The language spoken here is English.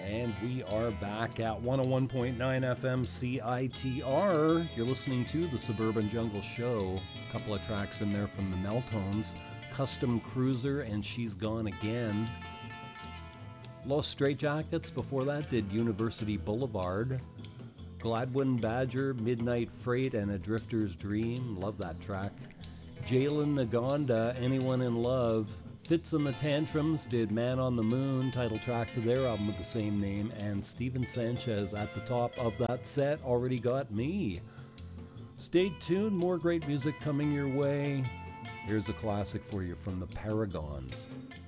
And we are back at 101.9 FM CITR. You're listening to the Suburban Jungle Show. A couple of tracks in there from the Meltones. Custom Cruiser and She's Gone Again. Los Straitjackets before that did University Boulevard. Gladwin Badger, Midnight Freight, and A Drifter's Dream. Love that track. Jalen Nagonda, Anyone in Love. Fitz and the Tantrums did Man on the Moon, title track to their album with the same name. And Steven Sanchez at the top of that set, Already Got Me. Stay tuned, more great music coming your way. Here's a classic for you from the Paragons.